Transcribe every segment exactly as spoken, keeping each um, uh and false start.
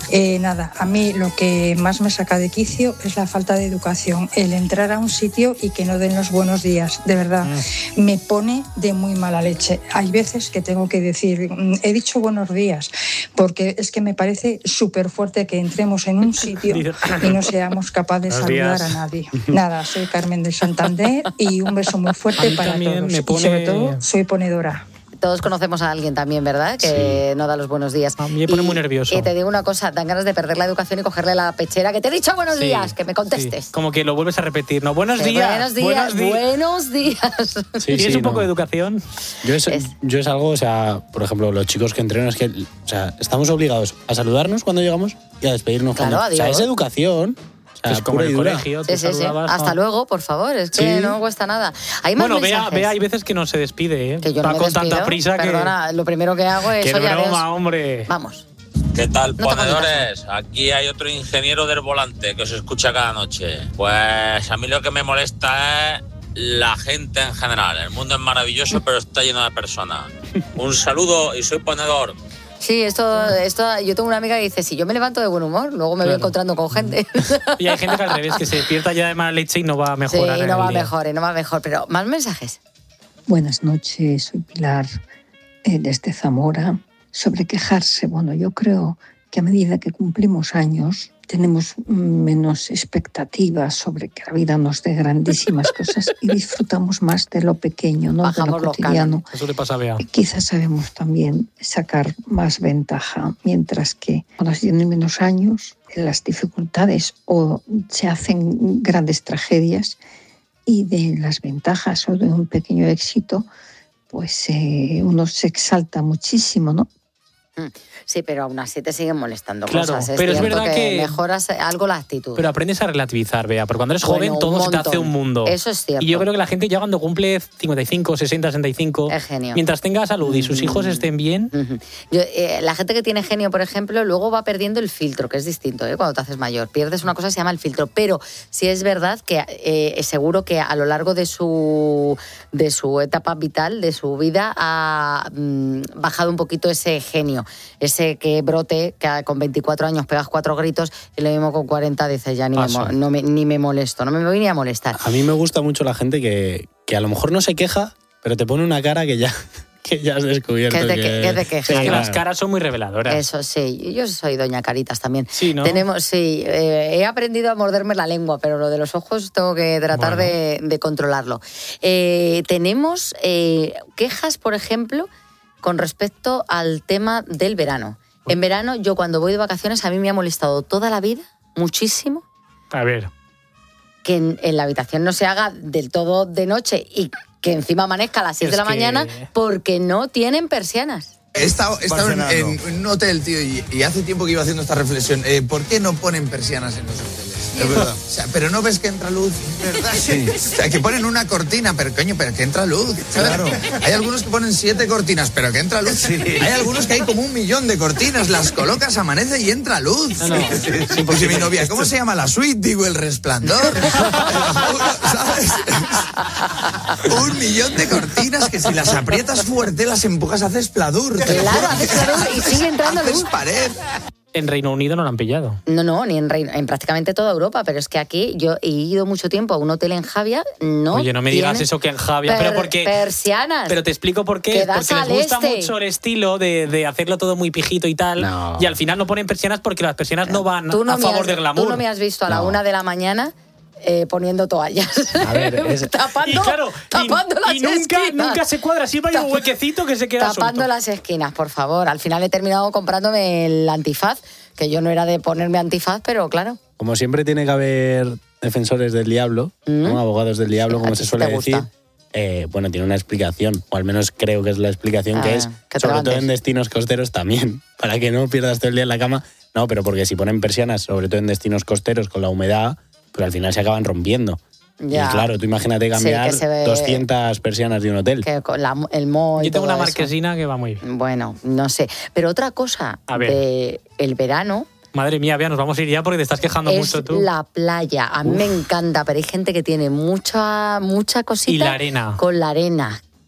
Eh, nada, a mí lo que más me saca de quicio es la falta de educación, el entrar a un sitio y que no den los buenos días, de verdad, mm. me pone de muy mala leche. Hay veces que tengo que decir, he dicho buenos días, porque es que me parece súper fuerte que entremos en un sitio y no seamos capaces de saludar a nadie. Nada, soy Carmen de Santander y un beso muy fuerte para todos. Me pone... Y sobre todo, soy ponedora. Todos conocemos a alguien también, ¿verdad? Que sí. no da los buenos días. A mí me pone y, muy nervioso. Y te digo una cosa, dan ganas de perder la educación y cogerle la pechera, que te he dicho buenos sí, días, que me contestes. Sí. Como que lo vuelves a repetir, ¿no? Buenos sí, días. Buenos días, buenos días. Buenos días. Sí, ¿Tienes sí, un poco no. de educación? Yo es, es... yo es algo, o sea, por ejemplo, los chicos que entrenan, es que, o sea, estamos obligados a saludarnos cuando llegamos y a despedirnos claro, cuando... Adiós. O sea, es educación. Es como en el colegio. Sí, sí, sí. Hasta luego, por favor. Es que sí. no cuesta nada. Hay más bueno, mensajes. Vea, vea, hay veces que no se despide, ¿eh? Que yo Va no me con despido. tanta prisa que... Perdona, lo primero que hago es... ¡Qué oye, broma, adiós. hombre! Vamos. ¿Qué tal, no ponedores? Aquí hay otro ingeniero del volante que os escucha cada noche. Pues a mí lo que me molesta es la gente en general. El mundo es maravilloso, pero está lleno de personas. Un saludo y soy ponedor. Sí, esto, esto, yo tengo una amiga que dice, si yo me levanto de buen humor, luego me claro. voy encontrando con gente. Y hay gente que al revés, que se despierta ya de mala leche y no va a mejorar. Sí, no va día. mejor, no va mejor, pero más mensajes. Buenas noches, soy Pilar eh, desde Zamora. Sobre quejarse, bueno, yo creo que a medida que cumplimos años tenemos menos expectativas sobre que la vida nos dé grandísimas cosas y disfrutamos más de lo pequeño, ¿no? Bajamos de lo cotidiano. Eso le pasa a Bea. Quizás sabemos también sacar más ventaja, mientras que cuando se tienen menos años, las dificultades o se hacen grandes tragedias y de las ventajas o de un pequeño éxito, pues eh, uno se exalta muchísimo, ¿no? Sí, pero aún así te siguen molestando claro, cosas. Es pero es verdad que, que mejoras algo la actitud. Pero aprendes a relativizar, Bea, porque cuando eres bueno, joven todo se te hace un mundo. Eso es cierto. Y yo creo que la gente ya cuando cumple cincuenta y cinco, sesenta, sesenta y cinco, es genio. Mientras tenga salud y sus hijos estén bien... Uh-huh. Yo, eh, la gente que tiene genio, por ejemplo, luego va perdiendo el filtro, que es distinto, ¿eh? Cuando te haces mayor. Pierdes una cosa que se llama el filtro. Pero sí es verdad que eh, seguro que a lo largo de su, de su etapa vital, de su vida, ha mm, bajado un poquito ese genio, ese que brote, que con veinticuatro años pegas cuatro gritos y lo mismo con cuarenta dices ya ni, ah, me, sí. no me, ni me molesto, no me voy ni a molestar. A mí me gusta mucho la gente que, que a lo mejor no se queja, pero te pone una cara que ya... que ya has descubierto que... Es de, que... que, que, es de queja. Es que las caras son muy reveladoras. Eso sí, yo soy doña Caritas también. Sí, ¿no? Tenemos, sí, eh, he aprendido a morderme la lengua, pero lo de los ojos tengo que tratar bueno. de, de controlarlo. Eh, tenemos eh, quejas, por ejemplo, con respecto al tema del verano. En verano, yo cuando voy de vacaciones, a mí me ha molestado toda la vida, muchísimo. A ver. Que en, en la habitación no se haga del todo de noche y que encima amanezca a las seis es de la que... mañana porque no tienen persianas. He estado, he estado en, en un hotel, tío, y, y hace tiempo que iba haciendo esta reflexión. Eh, ¿Por qué no ponen persianas en los hoteles? Es verdad. O sea, pero no ves que entra luz, ¿verdad? Sí. O sea, que ponen una cortina, pero coño, pero que entra luz. ¿Sabes? Claro. Hay algunos que ponen siete cortinas, pero que entra luz. Sí. Hay algunos que hay como un millón de cortinas, las colocas, amanece y entra luz. No, no. Sí, sí, sí, porque mi novia, ¿cómo se llama la suite? Digo, El Resplandor. ¿Sabes? Un millón de cortinas que si las aprietas fuerte, las empujas, haces pladur. Claro, haces pladur y sigue entrando luz. pared. En Reino Unido no lo han pillado. No, no, ni en, Reino, en prácticamente toda Europa, pero es que aquí yo he ido mucho tiempo a un hotel en Javia, no. Oye, no me digas eso que en Javia, per, pero porque persianas. Pero te explico por qué, porque les gusta este. mucho el estilo de, de hacerlo todo muy pijito y tal, no. Y al final no ponen persianas porque las persianas no van no a favor has, del glamour. Tú no me has visto a la no. una de la mañana Eh, poniendo toallas. A ver, es... tapando, y claro, tapando y, las y nunca, esquinas. nunca se cuadra, siempre hay un huequecito que se queda tapando suelto. las esquinas, por favor. Al final he terminado comprándome el antifaz, que yo no era de ponerme antifaz, pero claro. Como siempre tiene que haber defensores del diablo, ¿Mm? ¿no? Abogados del diablo, sí, como se suele decir. Eh, bueno, tiene una explicación, o al menos creo que es la explicación, ah, que es, que sobre todo en destinos costeros también, para que no pierdas todo el día en la cama. No, pero porque si ponen persianas, sobre todo en destinos costeros, con la humedad, pues al final se acaban rompiendo. Ya. Y claro, tú imagínate cambiar sí, ve... doscientas persianas de un hotel. Que con la, el moho y Yo tengo todo una eso. marquesina que va muy bien. Bueno, no sé. Pero otra cosa de el verano... Madre mía, Bea, nos vamos a ir ya porque te estás quejando es mucho tú. La playa. A mí Uf. me encanta, pero hay gente que tiene mucha, mucha cosita. Y la arena. Con la arena.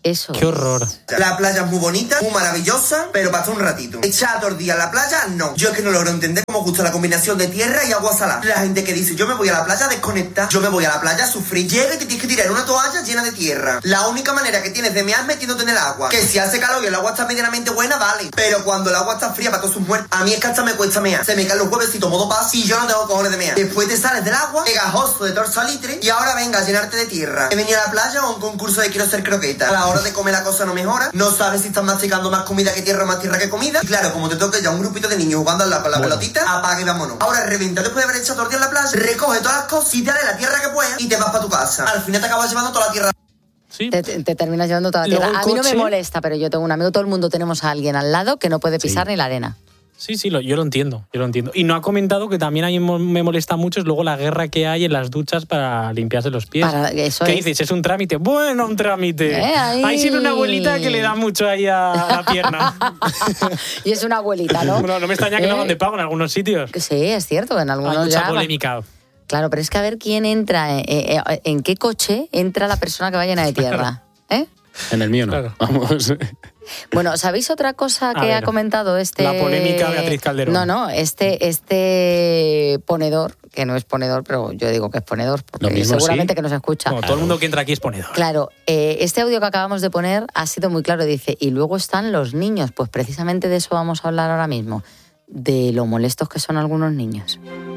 Eso. Qué horror. La playa es muy bonita, muy maravillosa, pero para estar un ratito. Echar todo el día en la playa, no. Yo es que no logro entender cómo gusta la combinación de tierra y agua salada. La gente que dice, yo me voy a la playa a desconectar, yo me voy a la playa a sufrir. Llega y te tienes que tirar una toalla llena de tierra. La única manera que tienes de mear metiéndote en el agua. Que si hace calor y el agua está medianamente buena, vale. Pero cuando el agua está fría para todos sus muertos, a mí es que hasta me cuesta mear. Se me caen los huevecitos modo paz y yo no tengo cojones de mear. Después te sales del agua, pegajoso de todo el salitre, y ahora venga a llenarte de tierra. He venido a la playa o a un concurso de quiero ser croqueta. A la hora de comer la cosa no mejora, no sabes si estás masticando más comida que tierra o más tierra que comida. Y claro, como te toque ya un grupito de niños jugando a la, con la bueno. pelotita, apaga y vámonos. Ahora reventa después de haber echado todo el día en la playa, recoge todas las cosas y dale la tierra que puedas y te vas para tu casa. Al final te acabas llevando toda la tierra. Sí. Te, te terminas llevando toda la tierra. A mí no me molesta, pero yo tengo un amigo, todo el mundo tenemos a alguien al lado que no puede pisar sí. ni la arena. Sí, sí, lo, yo lo entiendo, yo lo entiendo. Y no ha comentado que también a mí me molesta mucho es luego la guerra que hay en las duchas para limpiarse los pies. Para, eso ¿Qué es. dices? ¿Es un trámite? Bueno, un trámite. Eh, ahí. Hay siempre una abuelita que le da mucho ahí a la pierna. Y es una abuelita, ¿no? Bueno, no me extraña que eh. no hagan de pago en algunos sitios. Sí, es cierto, en algunos hay mucha ya polémica. Va. Claro, pero es que a ver quién entra, eh, eh, en qué coche entra la persona que va llena de tierra. ¿Eh? En el mío no, claro. Vamos. Bueno, ¿sabéis otra cosa que ver, ha comentado este... La polémica Beatriz Calderón. No, no, este, este ponedor, que no es ponedor, pero yo digo que es ponedor, porque seguramente sí. que nos escucha. No, todo el mundo que entra aquí es ponedor. Claro, eh, este audio que acabamos de poner ha sido muy claro, dice, y luego están los niños, pues precisamente de eso vamos a hablar ahora mismo, de lo molestos que son algunos niños.